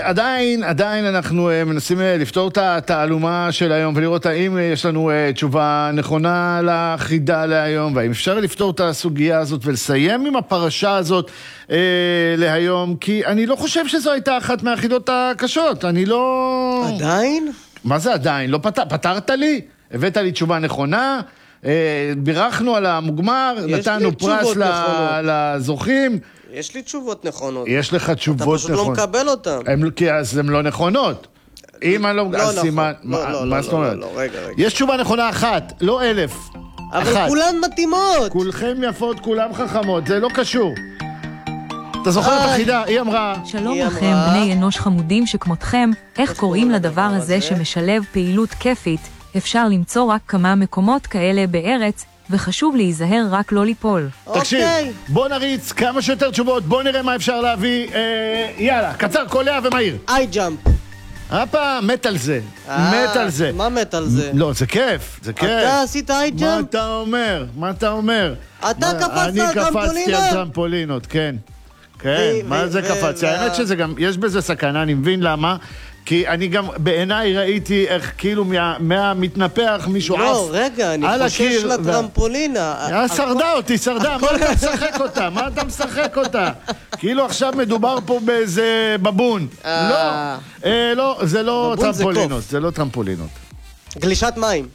עדיין אנחנו מנסים לפתור את התעלומה של היום ולראות האם יש לנו תשובה נכונה לחידה להיום, והאם אפשר לפתור את הסוגיה הזאת ולסיים עם הפרשה הזאת להיום, כי אני לא חושב שזו הייתה אחת מהחידות הקשות. אני לא... עדיין? מה זה עדיין? לא פתרת לי? הבאת לי תשובה נכונה? בירכנו על המוגמר, נתנו פרס לזוכים. יש לי תשובות נכונות. יש לך תשובות נכונות. אתה פשוט לא מקבל אותן. כי אז הן לא נכונות. אם אני לא... לא נכון. מה זאת אומרת? לא, רגע. יש תשובה נכונה אחת, לא 1000. אבל כולן מתאימות. כולכם יפות, כולם חכמות, זה לא קשור. אתה זוכר את החידה? היא אמרה... שלום לכם, בני אנוש חמודים שכמותכם, איך קוראים לדבר הזה שמשלב פעילות כיפית? אפשר למצוא רק כמה מקומות כאלה בארץ, וחשוב להיזהר רק לא ליפול. תקשיב, בוא נריץ כמה שיותר תשובות, בוא נראה מה אפשר להביא. יאללה, קצר, קולע ומהיר. איי ג'אמפ. מת על זה, מת על זה. מה מת על זה? לא, זה כיף, זה כיף. אתה עשית איי ג'אמפ? מה אתה אומר? אתה קפצת על אני קפצתי טרמפולינות? על טרמפולינות, כן. כן, מה זה קפצתי? האמת שזה גם, יש בזה סכנה, אני מבין למה. כי אני גם בעיניי ראיתי איך כאילו מהמתנפח מישהו עף על הקיר. לא, רגע, אני חושש לטרמפולינה. שרדה, מה אתה משחק אותה? כאילו עכשיו מדובר פה באיזה בבון. לא, זה לא טרמפולינות, זה לא טרמפולינות. גלישת מים.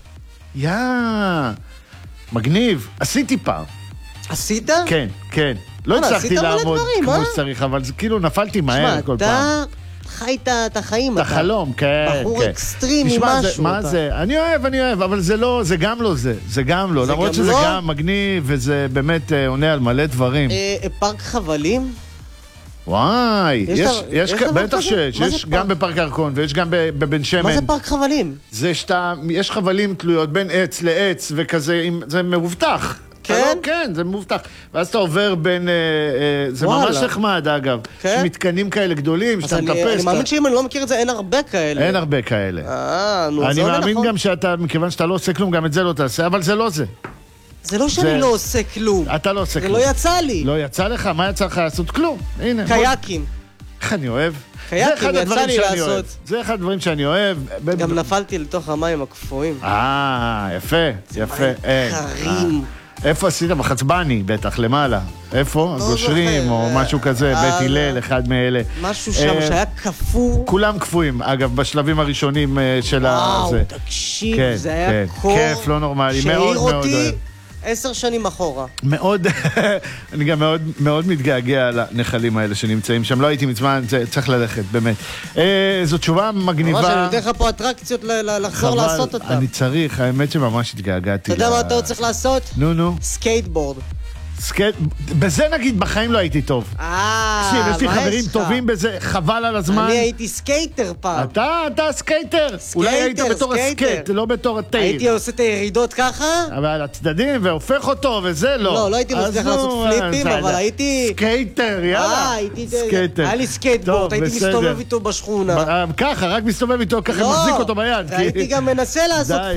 מגניב, עשיתי פעם. עשית? כן. לא הצלחתי לעמוד כמו שצריך, אבל כאילו נפלתי מהר כל פעם. חיית את החיים, את החלום, כן. בחור אקסטרימי משהו. מה זה? אני אוהב, אבל זה גם לא זה. זה גם לא, למרות שזה גם מגניב, וזה באמת עונה על מלא דברים. פארק חבלים? וואי, בטח שיש גם בפארק ירקון, ויש גם בבן שמן. מה זה פארק חבלים? יש חבלים תלויות בין עץ לעץ, וכזה, זה מבוטח. כן, זה מבוטח. ואז אתה עובר בין... זה ממש נחמד, אגב. יש מתקנים כאלה גדולים, שאתה מטפס. אני מאמין שאם אני לא מכיר את זה, אין הרבה כאלה. אין הרבה כאלה. אני מאמין גם שאתה, מכיוון שאתה לא עושה כלום, גם את זה לא תעשה, אבל זה לא זה. זה לא שאני לא עושה כלום. אתה לא עושה כלום. זה לא יצא לי. לא יצא לך? מה יצא לך לעשות? כלום. הנה. קייקים. איך אני אוהב? קייקים יצא לי לעשות. זה אחד הדברים שאני אוהב. גם נפלתי לתוך המים הקפואים. יפה. קרים. איפה עשית? בחצבני, בטח, למעלה. איפה? גושרים או משהו כזה, בית הלל, אחד מאלה. משהו שם שהיה קפוא. כולם קפואים, אגב, בשלבים הראשונים של הזה. וואו, תקשיב, זה היה קור. כיף, לא נורמלי, מאוד מאוד אוהב. 10 שנים אחורה. מאוד, אני גם מאוד מתגעגע לנחלים האלה שנמצאים שם. לא הייתי מזמן, צריך ללכת, באמת. זו תשובה מגניבה. ממש, אני נותן לך פה אטרקציות לחזור לעשות אותם. אני צריך, האמת שממש התגעגעתי. אתה יודע מה אתה עוד צריך לעשות? נו. סקייטבורד. בזה נגיד בחיים לא הייתי טוב. יש לי חברים טובים בזה, חבל על הזמן. אני הייתי סקייטר פעם. אתה סקייטר? אולי היית בתור הסקייט, לא בתור הטייל. הייתי עושה את הירידות ככה? אבל על הצדדים והופך אותו וזה לא. לא הייתי מצליח לעשות פליפים, אבל הייתי... סקייטר, יאללה. סקייטר. היה לי סקייטבורד, הייתי מסתובב איתו בשכונה. ככה, רק מסתובב איתו, ככה מחזיק אותו ביד. הייתי גם מנסה לעשות